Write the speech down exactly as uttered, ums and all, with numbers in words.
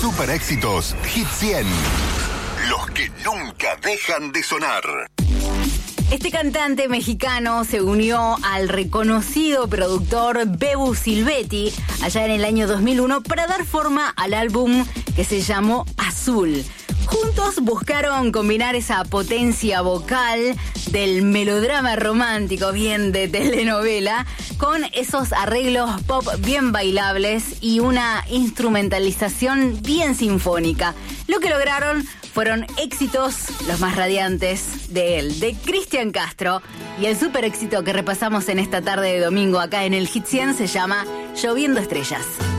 Super éxitos Hit cien. Los que nunca dejan de sonar. Este cantante mexicano se unió al reconocido productor Bebu Silvetti allá en el año dos mil uno para dar forma al álbum que se llamó Azul. Juntos buscaron combinar esa potencia vocal del melodrama romántico, bien de telenovela, con esos arreglos pop bien bailables y una instrumentalización bien sinfónica. Lo que lograron fueron éxitos, los más radiantes de él, de Cristian Castro. Y el super éxito que repasamos en esta tarde de domingo acá en el Hit cien se llama Lloviendo Estrellas.